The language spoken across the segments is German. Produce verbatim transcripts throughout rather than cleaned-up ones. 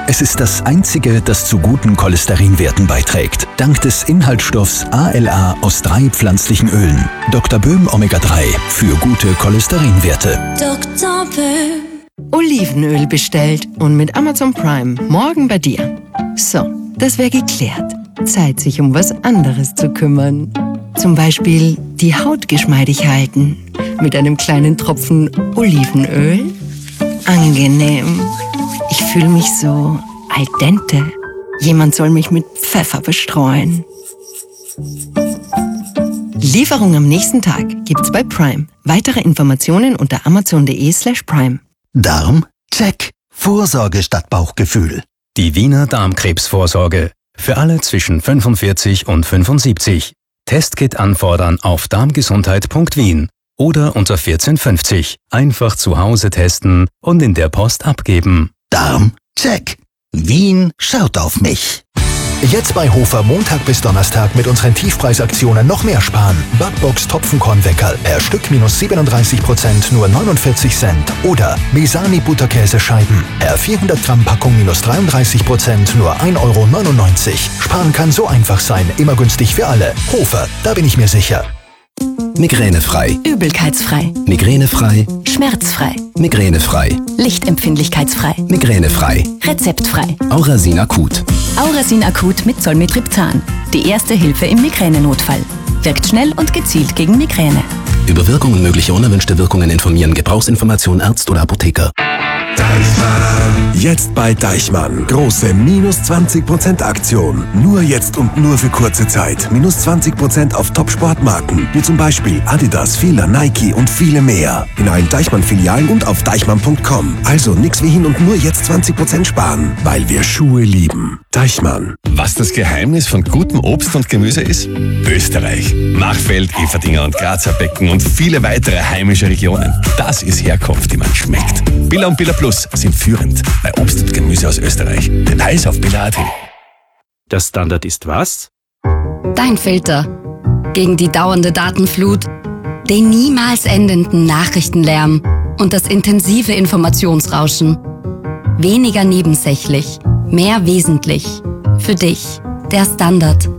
Es ist das einzige, das zu guten Cholesterinwerten beiträgt. Dank des Inhaltsstoffs A L A aus drei pflanzlichen Ölen. Doktor Böhm Omega drei für gute Cholesterinwerte. Doktor Böhm. Olivenöl bestellt und mit Amazon Prime morgen bei dir. So, das wäre geklärt. Zeit, sich um was anderes zu kümmern. Zum Beispiel die Haut geschmeidig halten. Mit einem kleinen Tropfen Olivenöl. Angenehm. Ich fühle mich so al dente. Jemand soll mich mit Pfeffer bestreuen. Lieferung am nächsten Tag gibt's bei Prime. Weitere Informationen unter amazon.de slash prime. Darm? Check. Vorsorge statt Bauchgefühl. Die Wiener Darmkrebsvorsorge. Für alle zwischen fünfundvierzig und fünfundsiebzig. Testkit anfordern auf darmgesundheit punkt wien oder unter vierzehn fünfzig. Einfach zu Hause testen und in der Post abgeben. Darm? Check. Wien schaut auf mich. Jetzt bei Hofer Montag bis Donnerstag mit unseren Tiefpreisaktionen noch mehr sparen. Backbox Topfenkornweckerl per Stück minus siebenunddreißig Prozent nur neunundvierzig Cent. Oder Mesani Butterkäsescheiben per vierhundert Gramm Packung minus dreiunddreißig Prozent nur ein Euro neunundneunzig. Sparen kann so einfach sein, immer günstig für alle. Hofer, da bin ich mir sicher. Migränefrei. Übelkeitsfrei. Migränefrei. Schmerzfrei. Migränefrei. Lichtempfindlichkeitsfrei. Migränefrei. Rezeptfrei. Aurasin akut. Aurasin akut mit Zolmitriptan. Die erste Hilfe im Migränenotfall. Wirkt schnell und gezielt gegen Migräne. Über Wirkungen möglicher unerwünschte Wirkungen informieren. Gebrauchsinformation Arzt oder Apotheker. Deichmann. Jetzt bei Deichmann. Große minus zwanzig Prozent Aktion. Nur jetzt und nur für kurze Zeit. Minus zwanzig Prozent auf Top-Sportmarken. Wie zum Beispiel Adidas, Fila, Nike und viele mehr. In allen Deichmann-Filialen und auf deichmann punkt com. Also nix wie hin und nur jetzt zwanzig Prozent sparen. Weil wir Schuhe lieben. Deichmann. Was das Geheimnis von gutem Obst und Gemüse ist? Österreich. Machfeld, Everdinger und Grazer Becken und viele weitere heimische Regionen. Das ist Herkunft, die man schmeckt. Billa und Billa Plus sind führend bei Obst und Gemüse aus Österreich. Details auf billa punkt at. Der Standard ist was? Dein Filter. Gegen die dauernde Datenflut, den niemals endenden Nachrichtenlärm und das intensive Informationsrauschen. Weniger nebensächlich, mehr wesentlich. Für dich, der Standard.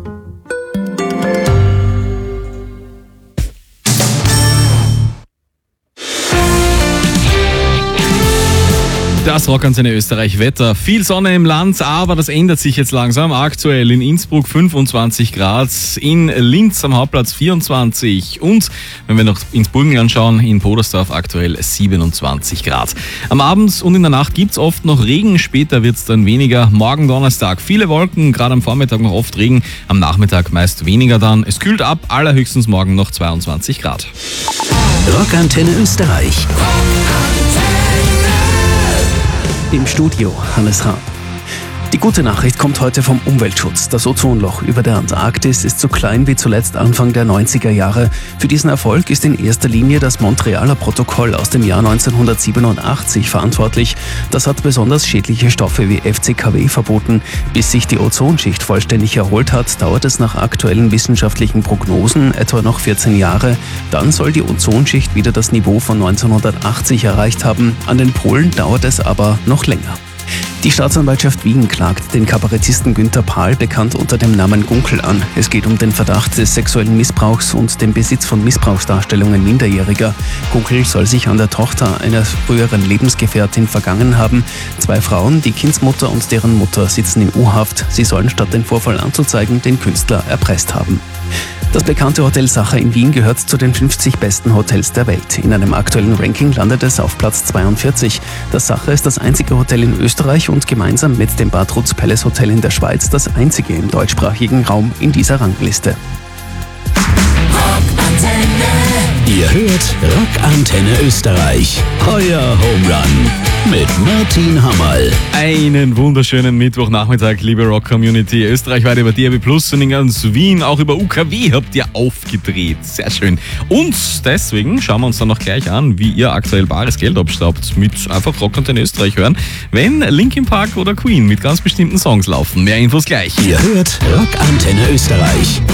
Das Rockantenne Österreich Wetter. Viel Sonne im Land, aber das ändert sich jetzt langsam. Aktuell in Innsbruck fünfundzwanzig Grad, in Linz am Hauptplatz vierundzwanzig und wenn wir noch ins Burgenland schauen, in Podersdorf aktuell siebenundzwanzig Grad. Am Abend und in der Nacht gibt's oft noch Regen, später wird's dann weniger. Morgen Donnerstag viele Wolken, gerade am Vormittag noch oft Regen, am Nachmittag meist weniger dann. Es kühlt ab, allerhöchstens morgen noch zweiundzwanzig Grad. Rockantenne Österreich. Im Studio Hannes Hahn. Die gute Nachricht kommt heute vom Umweltschutz. Das Ozonloch über der Antarktis ist so klein wie zuletzt Anfang der neunziger Jahre. Für diesen Erfolg ist in erster Linie das Montrealer Protokoll aus dem Jahr neunzehnhundertsiebenundachtzig verantwortlich. Das hat besonders schädliche Stoffe wie F C K W verboten. Bis sich die Ozonschicht vollständig erholt hat, dauert es nach aktuellen wissenschaftlichen Prognosen etwa noch vierzehn Jahre. Dann soll die Ozonschicht wieder das Niveau von neunzehnhundertachtzig erreicht haben. An den Polen dauert es aber noch länger. Die Staatsanwaltschaft Wien klagt den Kabarettisten Günther Pahl, bekannt unter dem Namen Gunkel, an. Es geht um den Verdacht des sexuellen Missbrauchs und den Besitz von Missbrauchsdarstellungen Minderjähriger. Gunkel soll sich an der Tochter einer früheren Lebensgefährtin vergangen haben. Zwei Frauen, die Kindsmutter und deren Mutter, sitzen in U-Haft. Sie sollen statt den Vorfall anzuzeigen, den Künstler erpresst haben. Das bekannte Hotel Sacher in Wien gehört zu den fünfzig besten Hotels der Welt. In einem aktuellen Ranking landet es auf Platz zweiundvierzig. Das Sacher ist das einzige Hotel in Österreich und gemeinsam mit dem Bad Rutz Palace Hotel in der Schweiz das einzige im deutschsprachigen Raum in dieser Rangliste. Ihr hört Rockantenne Österreich. Euer Home Run mit Martin Hammerl. Einen wunderschönen Mittwochnachmittag, liebe Rock-Community. Österreichweit über D A B Plus und in ganz Wien, auch über U K W habt ihr aufgedreht. Sehr schön. Und deswegen schauen wir uns dann noch gleich an, wie ihr aktuell bares Geld abstaubt mit einfach Rockantenne Österreich hören, wenn Linkin Park oder Queen mit ganz bestimmten Songs laufen. Mehr Infos gleich. Ihr hört Rockantenne Österreich.